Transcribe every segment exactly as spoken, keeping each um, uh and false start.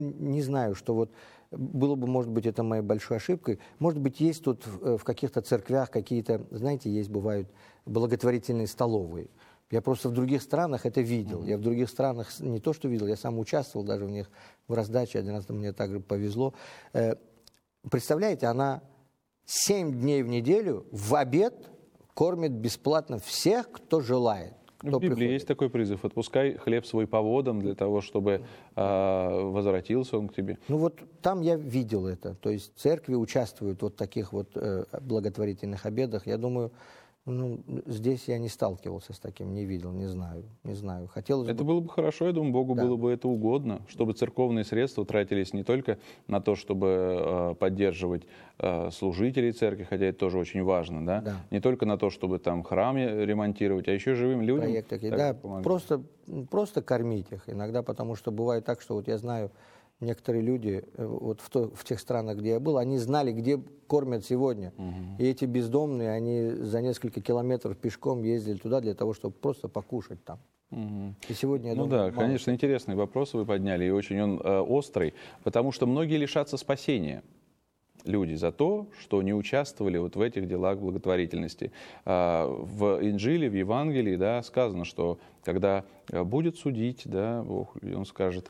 Не знаю, что вот было бы, может быть, это моей большой ошибкой. Может быть, есть тут в, в каких-то церквях какие-то, знаете, есть, бывают благотворительные столовые. Я просто в других странах это видел. Mm-hmm. Я в других странах не то, что видел, я сам участвовал даже в них в раздаче. Один раз мне также повезло. Э, представляете, она семь дней в неделю в обед кормит бесплатно всех, кто желает. В Библии приходит. Есть такой призыв: отпускай хлеб свой по водам для того, чтобы э, возвратился он к тебе. Ну вот там я видел это. То есть церкви участвуют в вот таких вот э, благотворительных обедах. Я думаю, ну, здесь я не сталкивался с таким, не видел, не знаю, не знаю. Хотелось это бы... было бы хорошо, я думаю, Богу да. было бы это угодно, чтобы церковные средства тратились не только на то, чтобы э, поддерживать э, служителей церкви, хотя это тоже очень важно, да? Да. Не только на то, чтобы там храм ремонтировать, а еще живым людям. Проекты, да, просто, просто кормить их иногда, потому что бывает так, что вот я знаю, некоторые люди вот в, то, в тех странах, где я был, они знали, где кормят сегодня. Угу. И эти бездомные, они за несколько километров пешком ездили туда для того, чтобы просто покушать там. Угу. И сегодня, я ну думаю, да, мало... конечно, интересный вопрос вы подняли, и очень он э, острый, потому что многие лишатся спасения. Люди за то, что не участвовали вот в этих делах благотворительности. В Инжиле, в Евангелии, да, сказано, что когда будет судить, да, Бог, Он скажет: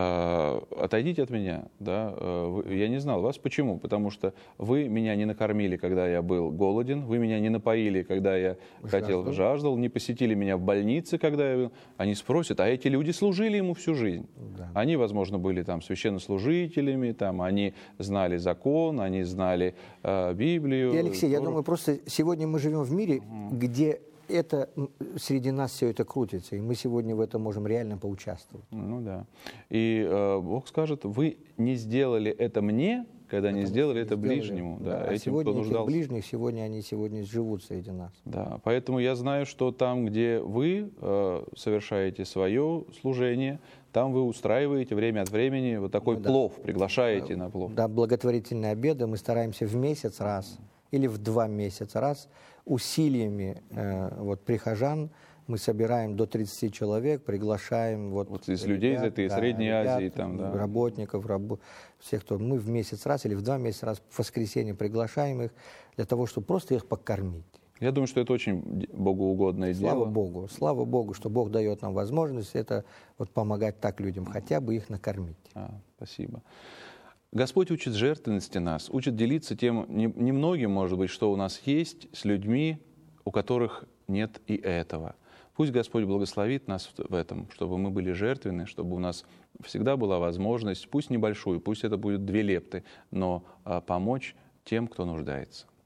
отойдите от меня, да, я не знал вас. Почему? Потому что вы меня не накормили, когда я был голоден, вы меня не напоили, когда я хотел, жаждал, жаждал, не посетили меня в больнице, когда я был. Они спросят, а эти люди служили ему всю жизнь. Да. Они, возможно, были там священнослужителями, там, они знали закон, они знали э, Библию. И, Алексей, Тору. Я думаю, просто сегодня мы живем в мире, угу. где это среди нас все это крутится, и мы сегодня в этом можем реально поучаствовать. Ну да. И э, Бог скажет: вы не сделали это мне, когда Потому не сделали это сделали. ближнему. Да, да, этим, а сегодня кто нуждался. ближних, сегодня они сегодня живут среди нас. Да, поэтому я знаю, что там, где вы э, совершаете свое служение, там вы устраиваете время от времени вот такой ну, плов, да. приглашаете да, на плов. Да, благотворительные обеды мы стараемся в месяц раз или в два месяца раз усилиями э, вот, прихожан. Мы собираем до тридцати человек, приглашаем вот, вот из ребят, людей из этой да, Средней ребят, Азии, там, да. работников, раб... всех, кто мы в месяц раз или в два месяца раз в воскресенье приглашаем их для того, чтобы просто их покормить. Я думаю, что это очень богоугодное слава дело. Слава Богу, слава Богу, что Бог дает нам возможность это вот помогать так людям, хотя бы их накормить. А, спасибо. Господь учит жертвенности нас, учит делиться тем немногим, может быть, что у нас есть, с людьми, у которых нет и этого. Пусть Господь благословит нас в этом, чтобы мы были жертвенны, чтобы у нас всегда была возможность, пусть небольшую, пусть это будет две лепты, но помочь тем, кто нуждается.